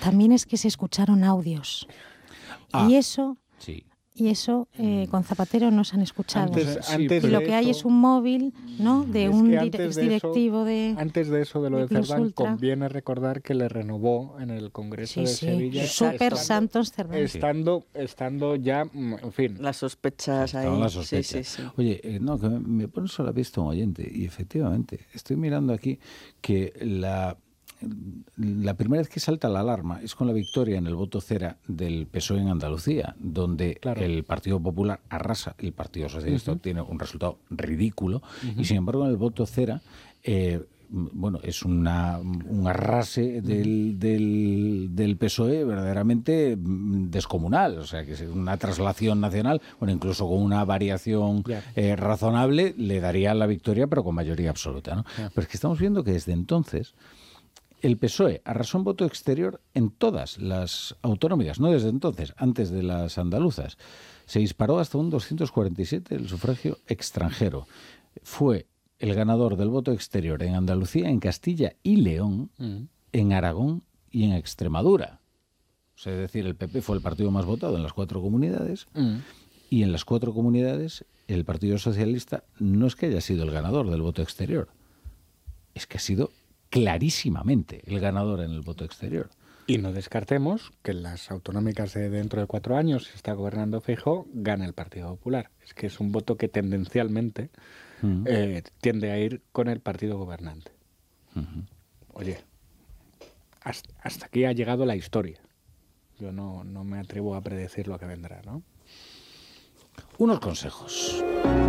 también es que se escucharon audios. Y eso... Sí. Y eso con Zapatero no se han escuchado. Antes y lo que hay es un móvil, ¿no? De un directivo de... Antes de eso, de lo de Cerdán, conviene recordar que le renovó en el Congreso de Sevilla. Súper Santos Cerdán. Estando ya, en fin. Las sospechas ahí. Las sospechas. Sí. Oye, no, que me pone sobre la pista un oyente. Y efectivamente, estoy mirando aquí que la primera vez que salta la alarma es con la victoria en el voto cera del PSOE en Andalucía, donde el Partido Popular arrasa, el Partido Socialista obtiene un resultado ridículo, y sin embargo en el voto cera es un arrase del PSOE verdaderamente descomunal, o sea que es una traslación nacional, incluso con una variación razonable le daría la victoria, pero con mayoría absoluta, ¿no? Pero es que estamos viendo que desde entonces el PSOE arrasó en voto exterior en todas las autonómicas, no desde entonces, antes de las andaluzas. Se disparó hasta un 247 el sufragio extranjero. Fue el ganador del voto exterior en Andalucía, en Castilla y León, en Aragón y en Extremadura. O sea, es decir, el PP fue el partido más votado en las 4 comunidades y en las 4 comunidades el Partido Socialista no es que haya sido el ganador del voto exterior, es que ha sido clarísimamente el ganador en el voto exterior. Y no descartemos que en las autonómicas de dentro de 4 años, si está gobernando Feijóo, gana el Partido Popular. Es que es un voto que tendencialmente tiende a ir con el partido gobernante. Oye, hasta aquí ha llegado la historia. Yo no me atrevo a predecir lo que vendrá, ¿no? Unos consejos.